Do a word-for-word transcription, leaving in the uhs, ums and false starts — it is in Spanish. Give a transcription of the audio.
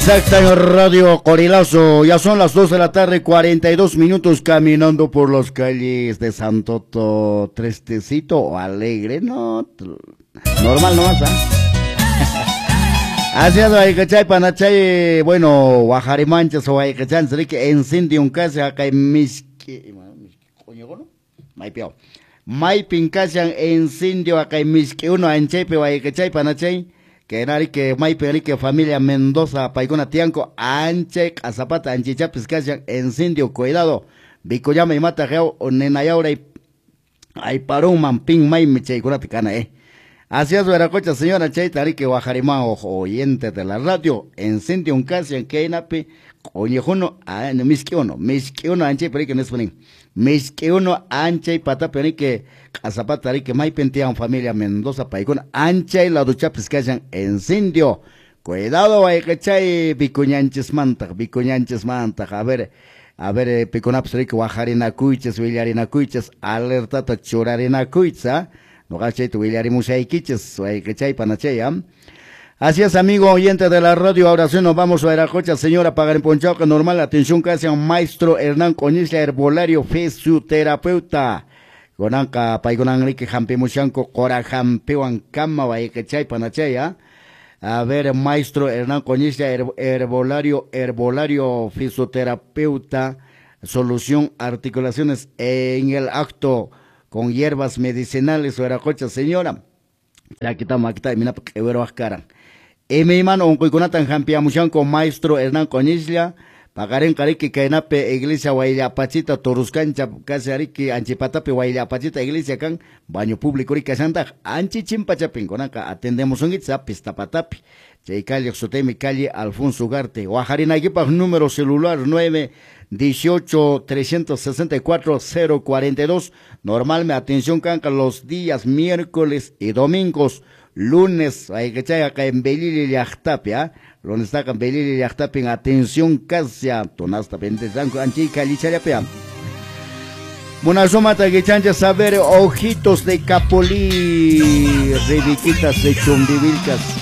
Exacto, en Radio Corilazo. Ya son las dos de la tarde, cuarenta y dos minutos, caminando por las calles de Santoto, Tristecito o Alegre, no, normal nomás, ¿ah? Así es, hay que chay, panachay, bueno, Guajarimanchas o hay que chay, se que enciende un casa acá en Misqui, coño, ¿no? Maipio. Maipin casa incendio acá en Misqui, uno en Chepe o hay que chay, panachay. Que nari que Maipin, que familia Mendoza, Paigona Tianco, Anche, Azapata, Anchichapis, casa incendio, cuidado. Bicoyama y mata geo, nenayaura y ay parón mamping, mai miche, curaticana, eh. Así es, Veracocha, señora Chay, Tarique, Guajarima, oyente de la radio, encende un caso en Keinapi, Oyejuno, Miskiono, Miskiono, Anche, Perique, no es ponen, Miskiono, Anche, Pata, Perique, Azapata, Tarique, Maipentean, familia Mendoza, Paicón, Anche, la ducha pescayan, encendio. Cuidado, hay que chay, Bicuñanches Manta, Bicuñanches Manta, a ver. A ver, Piconaps, Rico, Guajarina Cuiches, Villarina Cuiches, alerta, Chorarina Cuicha, no gache tu Villarimus Aikiches, o Aikechay Panachea. Así es, amigo oyente de la radio, ahora sí nos vamos a Veracocha, señora, pagar en Ponchauca, normal, atención, casi a un maestro Hernán Coñisla, herbolario, fisioterapeuta. Gonanca, Paigonan Enrique, Jampimuchanco, Cora Jampewan, Cama, o Aikechay Panachea. A ver, maestro Hernán Coñisla, herbolario, herbolario, fisioterapeuta, solución, articulaciones en el acto con hierbas medicinales o Veracocha, señora. Aquí estamos, aquí está, mira, que ver cara. Y mi mano, un cuiconatan jampiamuchan con maestro Hernán Coñisla, pagaren carique caenape iglesia Guayapachita, Toruscancha, casi arique, anchipatape Guayapachita, iglesia can, baño público, rica santa, anchi chimpachapin, con acá, atendemos un itza, pistapatapi, chay calle, Xotemi, calle Alfonso Ugarte, Guajarina, equipa, número celular nueve dieciocho trescientos sesenta y cuatro cero cuarenta y dos. Normalmente, atención, canca los días miércoles y domingos. Lunes, hay que echar acá en Belili y Yachtapia. Lunes está acá en Belili y Yachtapia. Atención, casia. Tonasta pente zanco, anchica, licharapia. Monazoma, que chancha saber, ojitos de capolí, ribiquitas de chumbivilcas.